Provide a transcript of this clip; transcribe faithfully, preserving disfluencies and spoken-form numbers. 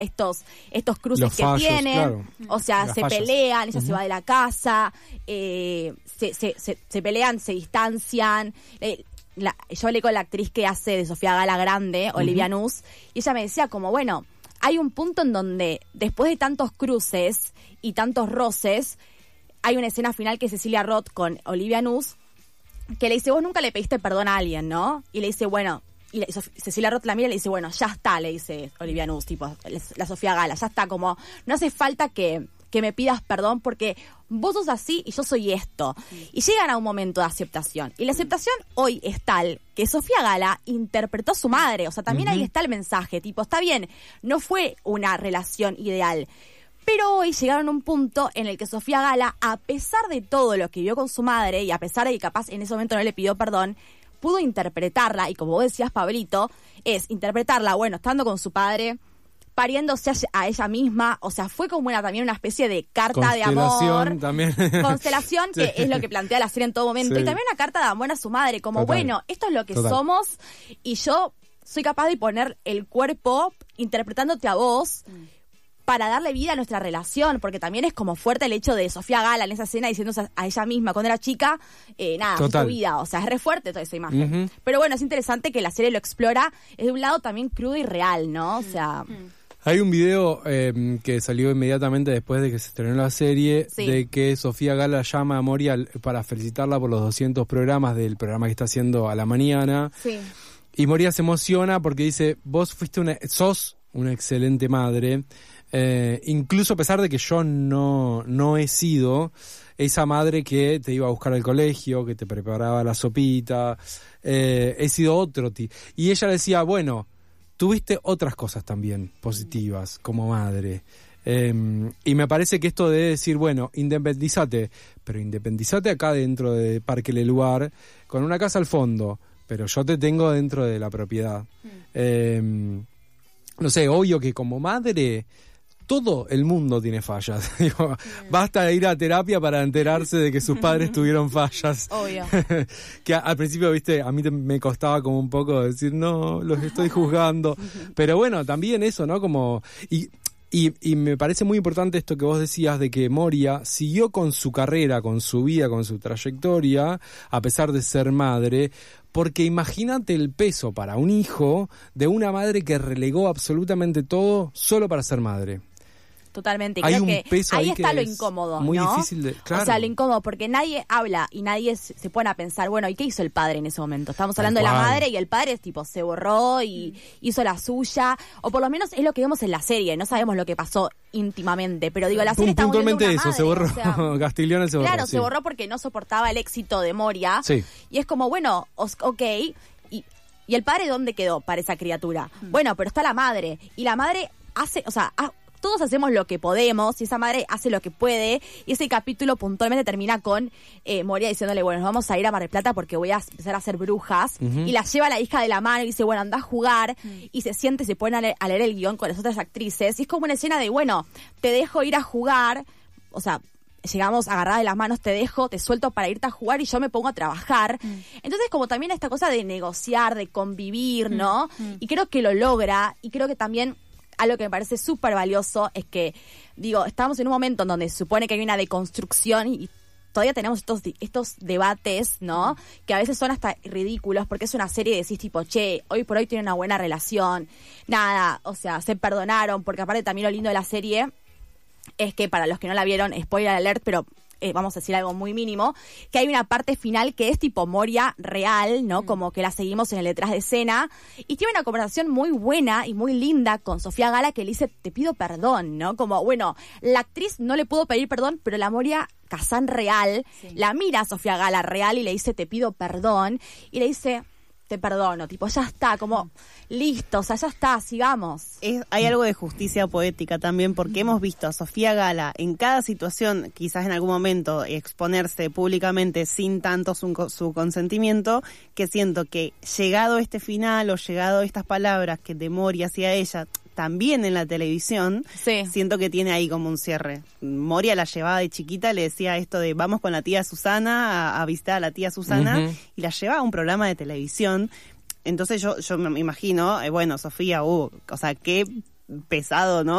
estos, estos cruces Los que fallos, tienen, claro. o sea, Las se fallas. pelean, ella Uh-huh. se va de la casa, eh, se, se, se, se pelean, se distancian. Eh, la, yo hablé con la actriz que hace de Sofía Gala grande, Olivia uh-huh. Nuss, y ella me decía como, bueno, hay un punto en donde después de tantos cruces y tantos roces, hay una escena final que es Cecilia Roth con Olivia Nuss, que le dice, vos nunca le pediste perdón a alguien, ¿no? Y le dice, bueno, y le, Sof- Cecilia Roth la mira y le dice, bueno, ya está, le dice Olivia Nuss, tipo, la Sofía Gala, ya está, como, no hace falta que, que me pidas perdón porque vos sos así y yo soy esto. Sí. Y llegan a un momento de aceptación. Y la aceptación hoy es tal que Sofía Gala interpretó a su madre, o sea, también uh-huh. ahí está el mensaje, tipo, está bien, no fue una relación ideal, pero hoy llegaron a un punto en el que Sofía Gala, a pesar de todo lo que vio con su madre, y a pesar de que capaz en ese momento no le pidió perdón, pudo interpretarla, y como vos decías, Pablito, es interpretarla, bueno, estando con su padre, pariéndose a, a ella misma, o sea, fue como una también una especie de carta de amor. También. Constelación, que sí. es lo que plantea la serie en todo momento, sí. y también una carta de amor a su madre, como, Total. bueno, esto es lo que Total. somos, y yo soy capaz de poner el cuerpo interpretándote a vos, mm. para darle vida a nuestra relación, porque también es como fuerte el hecho de Sofía Gala en esa escena diciéndose a ella misma cuando era chica, eh, nada, Total. su vida, o sea, es re fuerte toda esa imagen. Uh-huh. Pero bueno, es interesante que la serie lo explora, es de un lado también crudo y real, ¿no? O sea... Uh-huh. Hay un video eh, que salió inmediatamente después de que se estrenó la serie, sí. de que Sofía Gala llama a Moria para felicitarla por los doscientos programas del programa que está haciendo a la mañana. Sí. Y Moria se emociona porque dice, vos fuiste una, sos una excelente madre, eh, incluso a pesar de que yo no, no he sido esa madre que te iba a buscar al colegio, que te preparaba la sopita, eh, he sido otro tío. Y ella decía, bueno, tuviste otras cosas también positivas como madre. Eh, y me parece que esto de decir, bueno, independízate, pero independízate acá dentro de Parque Leluar, con una casa al fondo, pero yo te tengo dentro de la propiedad. Mm. Eh, no sé, obvio que como madre... Todo el mundo tiene fallas. Digo, mm. Basta de ir a terapia para enterarse de que sus padres tuvieron fallas. Obvio. Que a, al principio, viste, a mí te, me costaba como un poco decir, no, los estoy juzgando. Pero bueno, también eso, ¿no? Como... Y, y, y me parece muy importante esto que vos decías de que Moria siguió con su carrera, con su vida, con su trayectoria, a pesar de ser madre... Porque imagínate el peso para un hijo de una madre que relegó absolutamente todo solo para ser madre. Totalmente. Hay Creo un que peso ahí ahí está que lo es incómodo, muy ¿no? difícil de... Claro. O sea, lo incómodo, porque nadie habla y nadie se pone a pensar, bueno, ¿y qué hizo el padre en ese momento? Estamos hablando de la madre y el padre tipo se borró y mm. hizo la suya, o por lo menos es lo que vemos en la serie, no sabemos lo que pasó íntimamente, pero digo, la serie está puntualmente una eso, madre, se borró, o sea, Castiglione se borró. Claro, sí. se borró porque no soportaba el éxito de Moria, sí. y es como, bueno, os, ok, y, ¿y el padre dónde quedó para esa criatura? Mm. Bueno, pero está la madre, y la madre hace, o sea, ha, todos hacemos lo que podemos y esa madre hace lo que puede, y ese capítulo puntualmente termina con eh, Moria diciéndole, bueno, nos vamos a ir a Mar del Plata porque voy a empezar a hacer brujas, uh-huh. y la lleva a la hija de la mano y dice, bueno, anda a jugar, uh-huh. y se siente, se ponen a leer, a leer el guión con las otras actrices, y es como una escena de, bueno, te dejo ir a jugar, o sea, llegamos agarradas de las manos, te dejo, te suelto para irte a jugar y yo me pongo a trabajar. Mm. Entonces como también esta cosa de negociar, de convivir, ¿no? Mm. Mm. Y creo que lo logra, y creo que también algo que me parece súper valioso es que, digo, estamos en un momento en donde se supone que hay una deconstrucción y todavía tenemos estos estos debates, ¿no? Que a veces son hasta ridículos porque es una serie de decís tipo, che, hoy por hoy tienen una buena relación, nada, o sea, se perdonaron, porque aparte también lo lindo de la serie es que para los que no la vieron, spoiler alert, pero eh, vamos a decir algo muy mínimo, que hay una parte final que es tipo Moria real, ¿no? Mm. Como que la seguimos en el detrás de escena, y tiene una conversación muy buena y muy linda con Sofía Gala que le dice, te pido perdón, ¿no? Como, bueno, la actriz no le pudo pedir perdón, pero la Moria Kazan real, sí. la mira a Sofía Gala real y le dice, te pido perdón, y le dice, te perdono, tipo, ya está, como, listo, o sea, ya está, sigamos. Es, hay algo de justicia poética también, porque hemos visto a Sofía Gala en cada situación, quizás en algún momento, exponerse públicamente sin tanto su, su consentimiento, que siento que llegado este final o llegado estas palabras que de Moria hacia ella, también en la televisión, sí. siento que tiene ahí como un cierre. Moria la llevaba de chiquita, le decía esto de vamos con la tía Susana a, a visitar a la tía Susana, uh-huh. y la llevaba a un programa de televisión. Entonces yo yo me imagino, eh, bueno, Sofía, uh, o sea, qué pesado, ¿no?